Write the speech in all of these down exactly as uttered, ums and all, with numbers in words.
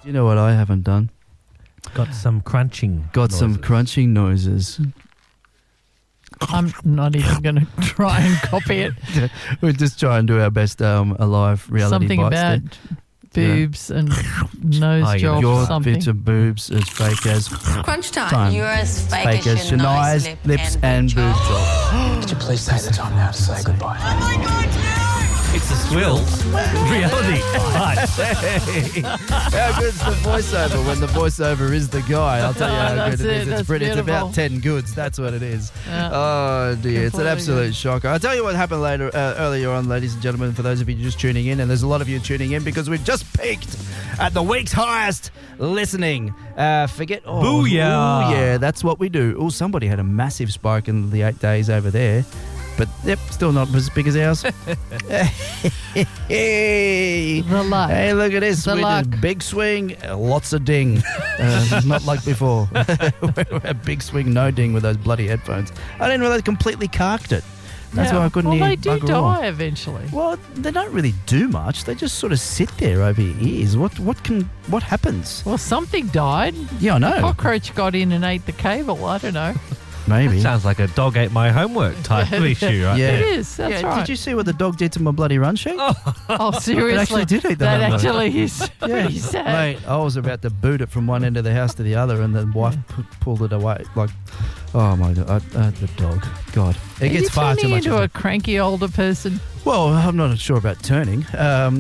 You know what I haven't done? Got some crunching Got noises. some crunching noises. I'm not even going to try and copy it. We'll just try and do our best um, alive reality Something bites about there. boobs and nose Oh, yeah. job Your something. bits of boobs as fake as Crunch time. time. You're as fake, Fake as as your Shania's nice lips and boob job. Could you please take the time now to say goodbye? It's the Swills reality. Hey, how good's the voiceover when the voiceover is the guy? I'll tell you how That's good it it, is. It's that's pretty. It's beautiful. about ten goods. That's what it is. Yeah. Oh dear, it's an Completely absolute good. shocker. I'll tell you what happened later, uh, earlier on, ladies and gentlemen. For those of you just tuning in, and there's a lot of you tuning in because we've just peaked at the week's highest listening. Uh, forget. Oh, Booyah. ooh, yeah, that's what we do. Oh, somebody had a massive spike in the eight days over there. But, yep, still not as big as ours. Hey, The luck. hey, look at this. The We luck. did big swing, uh, lots of ding. Uh, not like before. A big swing, no ding with those bloody headphones. I didn't realize I completely carked it. That's Yeah. why I couldn't well, hear they do bugger all. die eventually. Well, they don't really do much. They just sort of sit there over your ears. What what can what happens? Well, something died. Yeah, I know. Cockroach got in and ate the cable. I don't know. Maybe. Sounds like a dog ate my homework type of issue, right Yeah. It there. is. That's yeah, right. Did you see what the dog did to my bloody run sheet? Oh, seriously. actually did eat the That homework. actually is pretty sad. Mate, I was about to boot it from one end of the house to the other, and the wife p- pulled it away. Like, oh my god, I, uh, the dog. God, it Are gets you far too turning much. into of a it. cranky older person? Well, I'm not sure about turning. Um,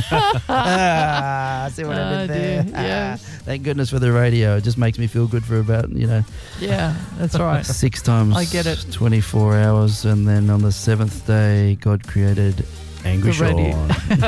ah, see what I Oh, did there? dear, yes. Ah, thank goodness for the radio. It just makes me feel good for about, you know, Yeah, that's right. six times I get it. twenty-four hours, and then on the seventh day, God created Angry The radio. Sean.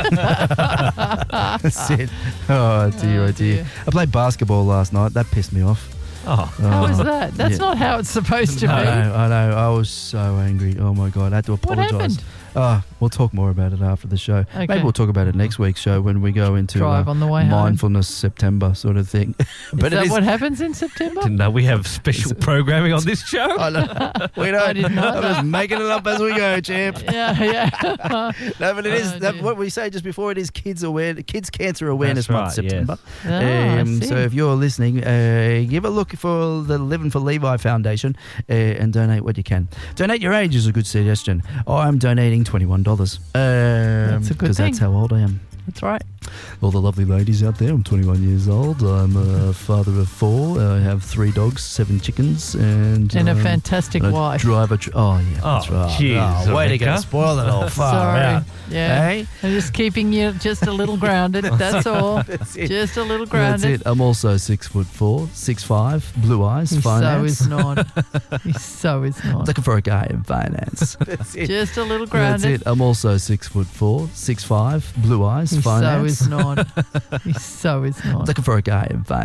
That's it. Oh dear, oh, Oh, dear. dear. I played basketball last night. That pissed me off. Oh, How Oh. is that? That's Yeah. not how it's supposed to I be. know, I know. I was so angry. Oh my god, I had to What apologise. happened? Oh, we'll talk more about it after the show. Okay. Maybe we'll talk about it next week's show when we go into Drive uh, on the way home. mindfulness September sort of thing. Is but that it is. what happens in September? didn't know we have special programming on this show. I know. We don't. I didn't know I'm just making it up as we go, champ. Yeah, yeah. No, but it is Oh, that, dear. what we say just before. It is Kids Aware, Kids Cancer Awareness That's Month, right, yes. September. Oh, I Um, see. so if you're listening, uh, give a look for the Living for Levi Foundation uh, and donate what you can. Donate your age is a good suggestion. I'm donating twenty-one dollars. Um, That's a good Because that's thing. how old I am. That's right. All the lovely ladies out there, I'm twenty-one years old. I'm a father of four. I have three dogs, seven chickens, and And a um, fantastic and I wife. drive a tr- oh yeah, that's Oh, right. jeez, Oh, way to go, Rebecca. spoil it all. Far Sorry. out. Yeah. Hey? I'm just keeping you just a little grounded. That's all. That's it. Just a little That's grounded. it. I'm also six foot four, six five, blue eyes, He so finance. is not. He so is not. Looking for a guy in finance. That's it. Just a little That's grounded. it. I'm also six foot four, six five, blue eyes, He so finance. is not. He so is not. Looking for a guy in finance.